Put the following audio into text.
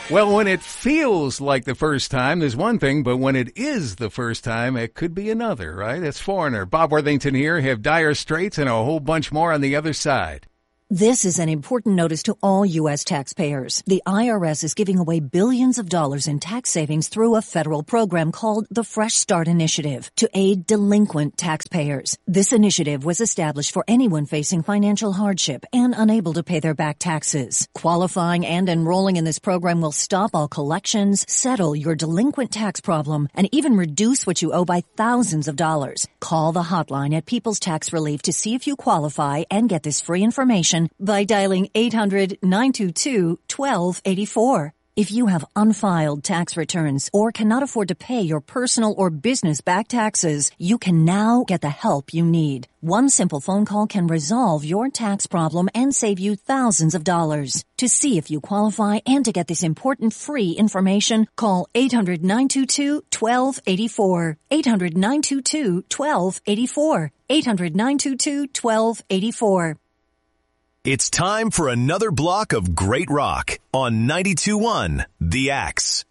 Well, when it feels like the first time, there's one thing, but when it is the first time, it could be another, right? It's Foreigner. Bob Worthington here. Have Dire Straits and a whole bunch more on the other side. This is an important notice to all U.S. taxpayers. The IRS is giving away billions of dollars in tax savings through a federal program called the Fresh Start Initiative to aid delinquent taxpayers. This initiative was established for anyone facing financial hardship and unable to pay their back taxes. Qualifying and enrolling in this program will stop all collections, settle your delinquent tax problem, and even reduce what you owe by thousands of dollars. Call the hotline at People's Tax Relief to see if you qualify and get this free information by dialing 800-922-1284. If you have unfiled tax returns or cannot afford to pay your personal or business back taxes, you can now get the help you need. One simple phone call can resolve your tax problem and save you thousands of dollars. To see if you qualify and to get this important free information, call 800-922-1284. 800-922-1284. 800-922-1284. It's time for another block of great rock on 92.1 The Axe.